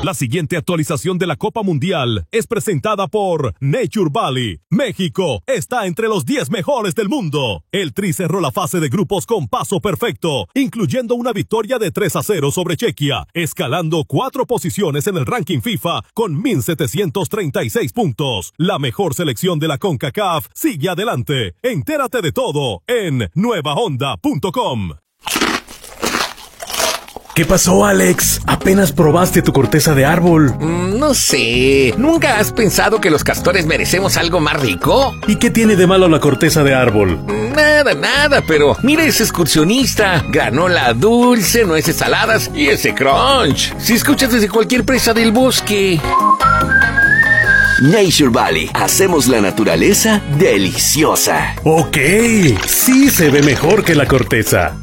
La siguiente actualización de la Copa Mundial es presentada por Nature Valley. México está entre los 10 mejores del mundo. El Tri cerró la fase de grupos con paso perfecto, incluyendo una victoria de 3-0 sobre Chequia, escalando 4 posiciones en el ranking FIFA con 1,736 puntos. La mejor selección de la CONCACAF sigue adelante. Entérate de todo en nuevahonda.com. ¿Qué pasó, Alex? Apenas probaste tu corteza de árbol. No sé. ¿Nunca has pensado que los castores merecemos algo más rico? ¿Y qué tiene de malo la corteza de árbol? Nada, pero mira ese excursionista. Granola dulce, nueces saladas y ese crunch. Si escuchas desde cualquier presa del bosque. Nature Valley. Hacemos la naturaleza deliciosa. Ok, sí se ve mejor que la corteza.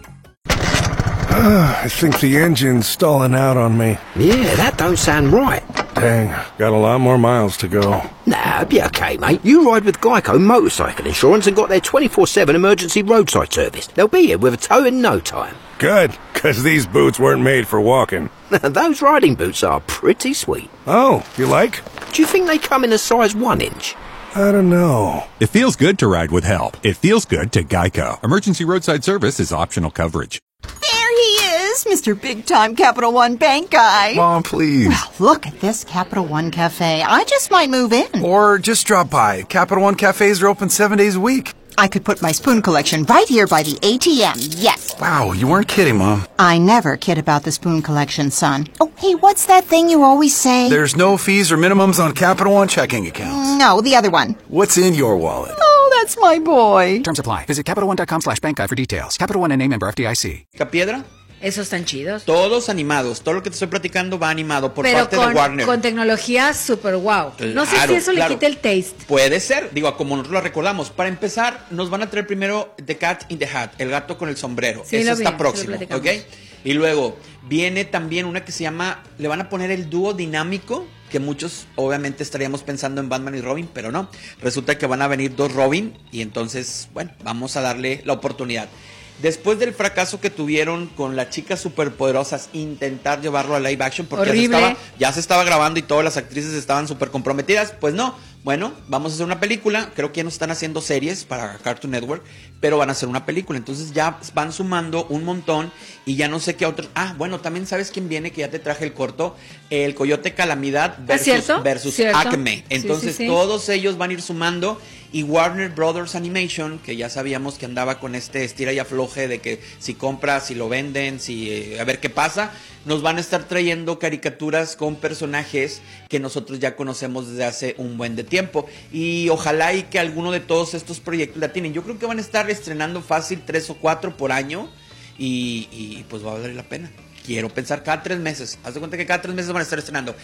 I think the engine's stalling out on me. Yeah, that don't sound right. Dang, got a lot more miles to go. Nah, be okay, mate. You ride with Geico Motorcycle Insurance and got their 24/7 emergency roadside service. They'll be here with a tow in no time. Good, because these boots weren't made for walking. Those riding boots are pretty sweet. Oh, you like? Do you think they come in a size 1 inch? I don't know. It feels good to ride with help. It feels good to Geico. Emergency roadside service is optional coverage. There he is, Mr. Big-Time Capital One Bank guy. Mom, please. Well, look at this Capital One Cafe. I just might move in. Or just drop by. Capital One cafes are open 7 days a week. I could put my spoon collection right here by the ATM, yes. Wow, you weren't kidding, Mom. I never kid about the spoon collection, son. Oh, hey, what's that thing you always say? There's no fees or minimums on Capital One checking accounts. No, the other one. What's in your wallet? Oh, that's my boy. Terms apply. Visit CapitalOne.com/bankguide for details. Capital One and member FDIC. ¿Piedra? Esos están chidos. Todos animados. Todo lo que te estoy platicando va animado por parte de Warner. Con tecnología super wow. No sé si eso le quita el taste. Puede ser. Digo, como nosotros lo recordamos. Para empezar, nos van a traer primero The Cat in the Hat. El gato con el sombrero. Sí, eso está próximo. ¿Ok? Y luego viene también una que se llama... Le van a poner el dúo dinámico. Que muchos obviamente estaríamos pensando en Batman y Robin. Pero no. Resulta que van a venir 2 Robin. Y entonces, bueno, vamos a darle la oportunidad. Después del fracaso que tuvieron con las chicas superpoderosas, intentar llevarlo a live action, porque ya se estaba grabando y todas las actrices estaban súper comprometidas, pues no. Bueno, vamos a hacer una película. Creo que ya no están haciendo series para Cartoon Network, pero van a hacer una película. Entonces ya van sumando un montón y ya no sé qué otros. Ah, bueno, también sabes quién viene, que ya te traje el corto, el Coyote Calamidad versus Acme. Entonces sí. Todos ellos van a ir sumando. Y Warner Brothers Animation, que ya sabíamos que andaba con este estira y afloje de que si compras, si lo venden, si a ver qué pasa, nos van a estar trayendo caricaturas con personajes que nosotros ya conocemos desde hace un buen de tiempo. Y ojalá y que alguno de todos estos proyectos la tienen. Yo creo que van a estar estrenando fácil 3 o 4 por año y pues va a valer la pena. Quiero pensar cada 3 meses. Haz de cuenta que cada 3 meses van a estar estrenando.